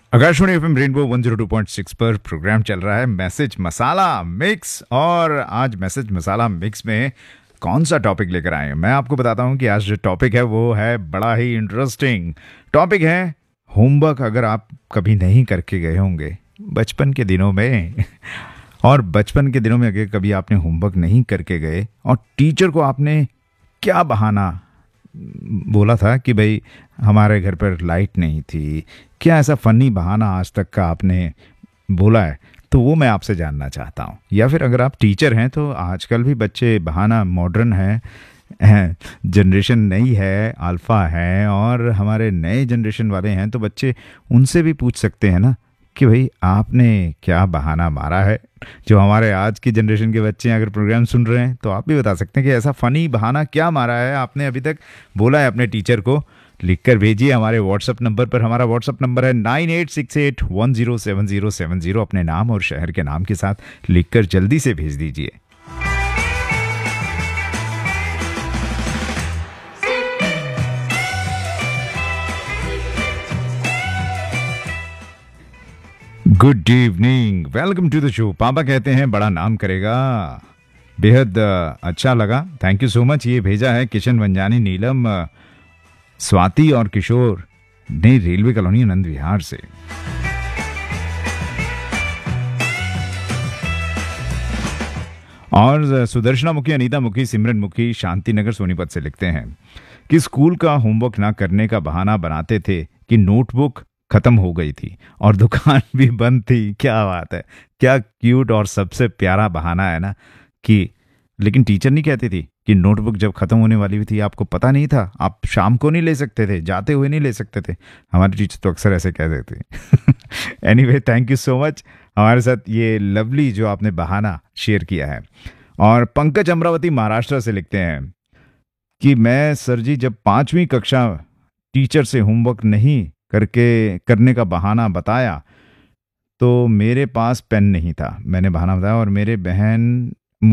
Akashvani FM rainbow 102.6 पर programme चल रहा है मैसेज मसाला मिक्स। और आज मैसेज मसाला मिक्स में कौन सा टॉपिक लेकर आए हैं मैं आपको बताता हूं कि आज जो टॉपिक है वो है बड़ा ही इंटरेस्टिंग टॉपिक है। होमवर्क अगर आप कभी नहीं करके गए होंगे बचपन के दिनों में और बचपन के दिनों में अगर कभी आपने होमवर्क नहीं करके गए और टीचर को आपने क्या बहाना बोला था कि भाई हमारे घर पर लाइट नहीं थी, क्या ऐसा फनी बहाना आज तक का आपने बोला है, तो वो मैं आपसे जानना चाहता हूँ। या फिर अगर आप टीचर हैं तो आजकल भी बच्चे बहाना मॉडर्न है, जनरेशन नई है, अल्फ़ा है और हमारे नए जनरेशन वाले हैं, तो बच्चे उनसे भी पूछ सकते हैं ना कि भाई आपने क्या बहाना मारा है। जो हमारे आज की जनरेशन के बच्चे हैं अगर प्रोग्राम सुन रहे हैं तो आप भी बता सकते हैं कि ऐसा फ़नी बहाना क्या मारा है आपने अभी तक बोला है अपने टीचर को। लिख कर भेजिए हमारे व्हाट्सअप नंबर पर। हमारा व्हाट्सअप नंबर है 9868107070। अपने नाम और शहर के नाम के साथ लिखकर जल्दी से भेज दीजिए। Good evening, welcome to the show. पापा कहते हैं बड़ा नाम करेगा, बेहद अच्छा लगा, थैंक यू सो मच। ये भेजा है किशन वंजानी, नीलम, स्वाति और किशोर ने रेलवे कॉलोनी आनंद विहार से। और सुदर्शना मुखी, अनीता मुखी, सिमरन मुखी शांति नगर सोनीपत से लिखते हैं कि स्कूल का होमवर्क ना करने का बहाना बनाते थे कि नोटबुक खत्म हो गई थी और दुकान भी बंद थी। क्या बात है, क्या क्यूट और सबसे प्यारा बहाना है ना। कि लेकिन टीचर नहीं कहती थी कि नोटबुक जब खत्म होने वाली थी आपको पता नहीं था, आप शाम को नहीं ले सकते थे, जाते हुए नहीं ले सकते थे। हमारे टीचर तो अक्सर ऐसे कह देते। Anyway, thank you so much हमारे साथ ये लवली जो आपने बहाना शेयर किया है। और पंकज अमरावती महाराष्ट्र से लिखते हैं कि मैं सर जी जब 5वीं कक्षा टीचर से होमवर्क नहीं करने का बहाना बताया तो मेरे पास पेन नहीं था। मैंने बहाना बताया और मेरी बहन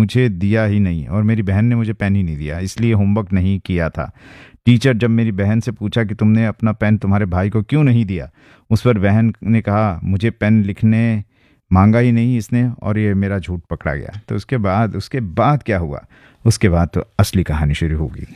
ने मुझे पेन ही नहीं दिया, इसलिए होमवर्क नहीं किया था। टीचर जब मेरी बहन से पूछा कि तुमने अपना पेन तुम्हारे भाई को क्यों नहीं दिया, उस पर बहन ने कहा मुझे पेन लिखने मांगा ही नहीं इसने, और ये मेरा झूठ पकड़ा गया। तो उसके बाद क्या हुआ, उसके बाद तो असली कहानी शुरू होगी।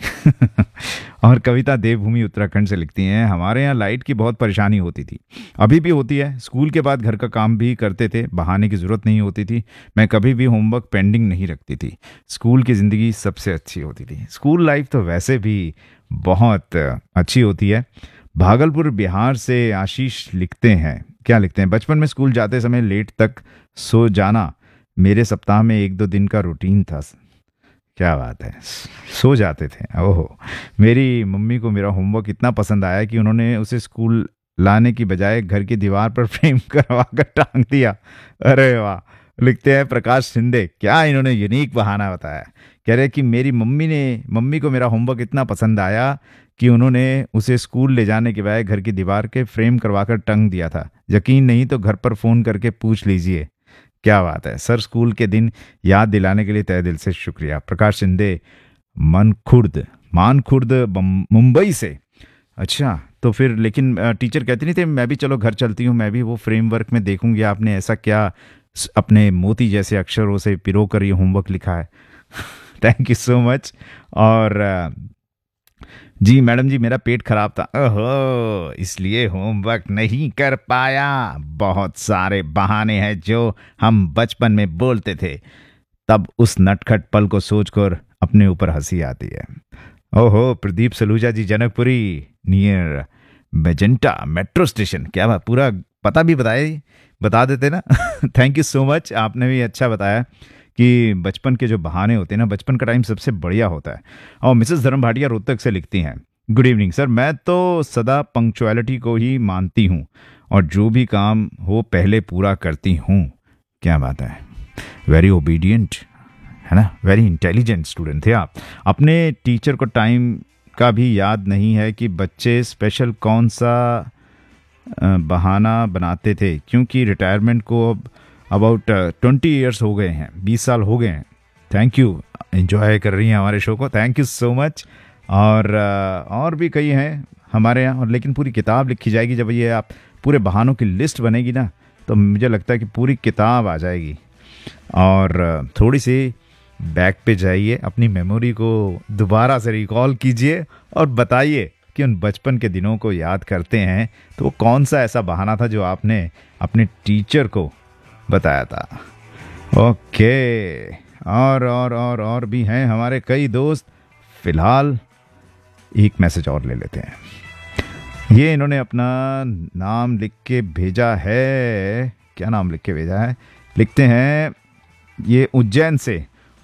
और कविता देवभूमि उत्तराखंड से लिखती हैं, हमारे यहाँ लाइट की बहुत परेशानी होती थी, अभी भी होती है। स्कूल के बाद घर का काम भी करते थे, बहाने की ज़रूरत नहीं होती थी। मैं कभी भी होमवर्क पेंडिंग नहीं रखती थी। स्कूल की ज़िंदगी सबसे अच्छी होती थी। स्कूल लाइफ तो वैसे भी बहुत अच्छी होती है। भागलपुर बिहार से आशीष लिखते हैं, क्या लिखते हैं, बचपन में स्कूल जाते समय लेट तक सो जाना मेरे सप्ताह में 1-2 दिन का रूटीन था। क्या बात है, सो जाते थे। ओहो, मेरी मम्मी को मेरा होमवर्क इतना पसंद आया कि उन्होंने उसे स्कूल लाने की बजाय घर की दीवार पर फ्रेम करवा कर टांग दिया। अरे वाह, लिखते हैं प्रकाश शिंदे, क्या इन्होंने यूनिक बहाना बताया। कह रहे कि मेरी मम्मी को मेरा होमवर्क इतना पसंद आया कि उन्होंने उसे स्कूल ले जाने के बजाय घर की दीवार के फ्रेम करवा कर टंग दिया था। यकीन नहीं तो घर पर फ़ोन करके पूछ लीजिए। क्या बात है सर, स्कूल के दिन याद दिलाने के लिए तहे दिल से शुक्रिया। प्रकाश शिंदे, मानखुर्द मुंबई से। अच्छा, तो फिर लेकिन टीचर कहते नहीं थे मैं भी चलो घर चलती हूँ, मैं भी वो फ्रेमवर्क में देखूंगी आपने ऐसा क्या अपने मोती जैसे अक्षरों से पिरो कर ये होमवर्क लिखा है। Thank you so much. और जी मैडम जी, मेरा पेट खराब था, ओहो, इसलिए होमवर्क नहीं कर पाया। बहुत सारे बहाने हैं जो हम बचपन में बोलते थे, तब उस नटखट पल को सोचकर अपने ऊपर हंसी आती है। ओहो, प्रदीप सलूजा जी, Janakpuri near magenta metro station. क्या बात, पूरा पता भी बता देते ना। थैंक यू सो मच, आपने भी अच्छा बताया कि बचपन के जो बहाने होते हैं ना, बचपन का टाइम सबसे बढ़िया होता है। और मिसेस धर्म भाटिया रोहतक से लिखती हैं, गुड इवनिंग सर, मैं तो सदा पंक्चुअलिटी को ही मानती हूँ और जो भी काम हो पहले पूरा करती हूँ। क्या बात है, वेरी ओबीडियंट है ना, वेरी इंटेलिजेंट स्टूडेंट थे आप। अपने टीचर को टाइम का भी याद नहीं है कि बच्चे स्पेशल कौन सा बहाना बनाते थे, क्योंकि रिटायरमेंट को अब अबाउट 20 ईयर्स हो गए हैं, 20 साल हो गए हैं। थैंक यू, एंजॉय कर रही हैं हमारे शो को, थैंक यू सो मच। और भी कई हैं हमारे यहाँ, और लेकिन पूरी किताब लिखी जाएगी जब ये आप पूरे बहानों की लिस्ट बनेगी ना, तो मुझे लगता है कि पूरी किताब आ जाएगी। और थोड़ी सी बैक पे जाइए, अपनी मेमोरी को दोबारा से रिकॉल कीजिए और बताइए कि उन बचपन के दिनों को याद करते हैं तो वो कौन सा ऐसा बहाना था जो आपने अपने टीचर को बताया था। ओके, और भी हैं हमारे कई दोस्त। फिलहाल एक मैसेज और ले लेते हैं। ये इन्होंने अपना नाम लिख के भेजा है। क्या नाम लिख के भेजा है? लिखते हैं ये उज्जैन से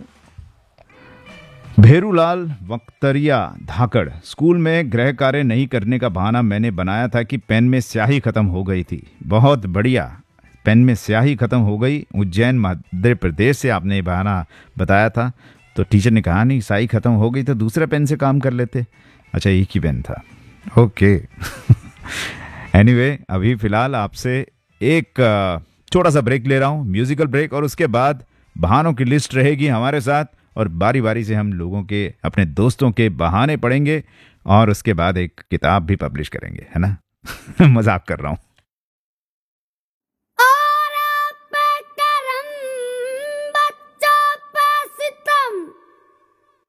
भेरूलाल वक्तरिया धाकड़। स्कूल में गृह कार्य नहीं करने का बहाना मैंने बनाया था कि पेन में स्याही खत्म हो गई थी। बहुत बढ़िया, पेन में स्याही खत्म हो गई। उज्जैन मध्य प्रदेश से आपने ये बहाना बताया था। तो टीचर ने कहा नहीं, स्याही खत्म हो गई तो दूसरे पेन से काम कर लेते। अच्छा, एक ही पेन था। ओके। एनीवे, अभी फिलहाल आपसे एक छोटा सा ब्रेक ले रहा हूँ, म्यूजिकल ब्रेक, और उसके बाद बहानों की लिस्ट रहेगी हमारे साथ और बारी बारी से हम लोगों के, अपने दोस्तों के बहाने पढ़ेंगे और उसके बाद एक किताब भी पब्लिश करेंगे, है ना? मजाक कर रहा हूँ।